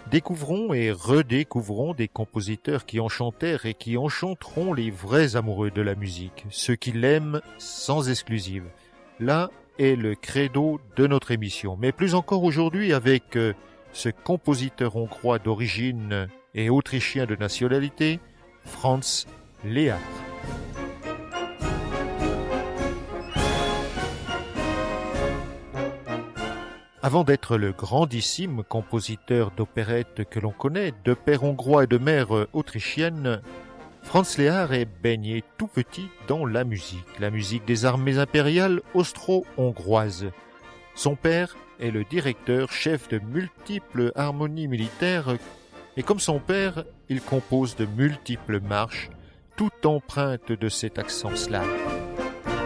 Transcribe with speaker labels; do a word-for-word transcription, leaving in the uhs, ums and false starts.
Speaker 1: Découvrons et redécouvrons des compositeurs qui enchantèrent et qui enchanteront les vrais amoureux de la musique, ceux qui l'aiment sans exclusive. Là est le credo de notre émission, mais plus encore aujourd'hui avec euh, ce compositeur hongrois d'origine et autrichien de nationalité, Franz Lehár. Avant d'être le grandissime compositeur d'opérette que l'on connaît, de père hongrois et de mère autrichienne, Franz Lehár est baigné tout petit dans la musique, la musique des armées impériales austro-hongroises. Son père est le directeur chef de multiples harmonies militaires et comme son père, il compose de multiples marches, toutes empreintes de cet accent slave.